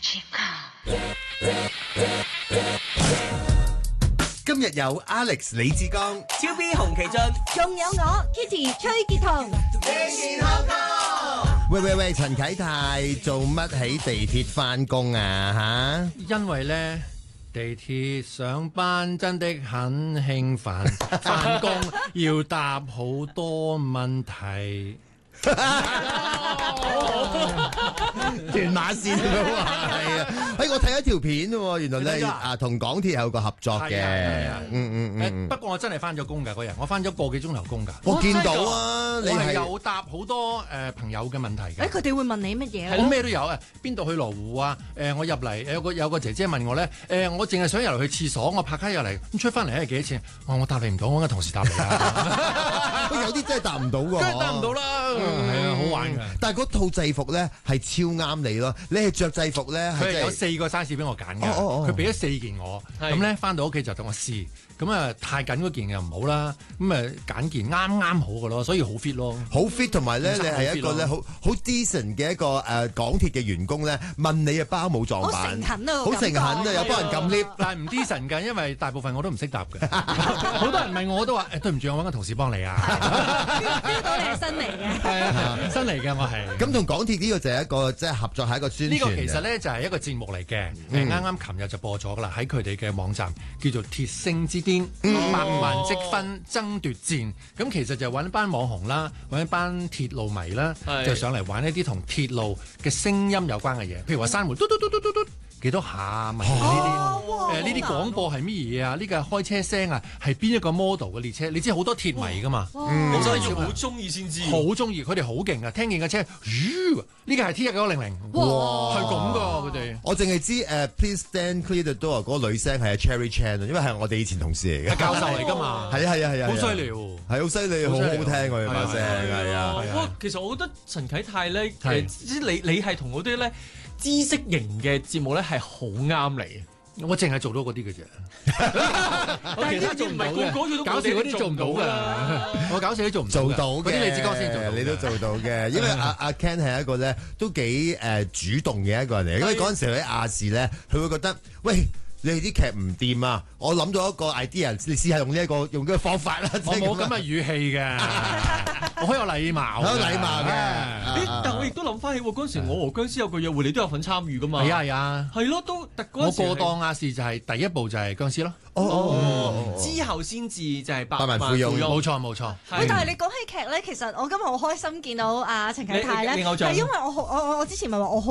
今日有 Alex 李志剛、 超 B 洪其俊， 仲有我 Kitty 崔潔彤。 喂，陳啟泰做乜喺地鐵返工啊？ 因為咧地鐵上班真的很興奮，返工要答好多問題。 斷馬線都話係啊！我睇咗條片喎，原來咧同港鐵有個合作嘅。 不過我真係返咗工㗎嗰日，我返咗個幾鐘頭工㗎。 我見到啊，你係有答好多朋友嘅問題㗎。 佢哋會問你乜嘢？ 我咩都有啊！邊度去羅湖啊？我入嚟有個姐姐問我咧，我淨係想入嚟去廁所，我拍卡入嚟，咁出翻嚟係幾多錢？我答你唔到，我揾個同事答你啦。 有啲真係答唔到喎， 梗係答唔到啦。係啊，好玩㗎。 但係嗰套制服咧係超啱你咯，你係着制服咧佢係有4個 size 俾我揀㗎，佢俾咗4件我，咁咧翻到屋企就等我試。咁啊，太緊嗰件又唔好啦，咁啊揀件啱啱好嘅咯，所以好 fit 咯， 好 fit 同埋咧，你係一個咧好 decent 嘅一個港鐵嘅員工咧，問你啊包冇撞板， 好誠懇啊， 好誠懇啊，有幫人撳 lift， 但係唔 decent 㗎，因為大部分我都唔識答嘅，好多人問我都話對唔住，我揾個同事幫你啊， 呢個你係新嚟嘅， 係啊，新嚟嘅我係。 咁同港鐵呢個就係一個即係合作係一個宣傳。 呢個其實咧就係一個節目嚟嘅，啱啱琴日就播咗㗎啦，喺佢哋嘅網站叫做《鐵星之巔》。100萬積分爭奪戰，咁其實就揾一班網紅啦，揾一班鐵路迷啦，就上嚟玩一啲同鐵路嘅聲音有關嘅嘢，譬如話閂門嘟嘟嘟嘟嘟嘟幾多下，問呢啲呢啲廣播係乜嘢啊？呢個開車聲啊，係邊一個 model 嘅列車？你知好多鐵迷噶嘛， 所以要好中意先知， 好中意，佢哋好勁啊！聽見嘅車，呢個係 T1900，哇，係咁噶佢哋。 我淨係知Please Stand Clear the Door 嗰個女聲係 Cherry Chan，因為係我哋以前同事嚟嘅， 係教授嚟噶嘛， 係啊， 好犀利喎， 係好犀利，好好聽佢把聲，係啊。 其實我覺得陳啟泰咧，你係同嗰啲咧知識型嘅節目咧係好啱你。 我淨係做到嗰啲嘅啫， 但係呢啲唔係個個都搞笑嗰啲做唔到㗎，我搞笑都做唔到， 做到嘅， 嗰啲李志剛先做到， 你都做到嘅，因為阿 Ken 係一個咧都幾主動嘅一個人嚟，因為嗰陣時喺亞視咧，佢會覺得喂。你哋啲劇唔掂啊！我諗咗一個 idea，你試下用呢個方法啦。 我冇咁嘅語氣嘅，我好有禮貌， 好有禮貌嘅。 但我亦都諗翻起嗰陣時，我和僵屍有個約會，你都有份參與噶嘛？ 係啊， 係咯，都我過檔亞視就係第一部就係僵屍咯。 之後先至就係百萬富翁， 冇錯。 但係你講起劇咧，其實我今日好開心見到阿陳啟泰咧，係因為我之前咪話我好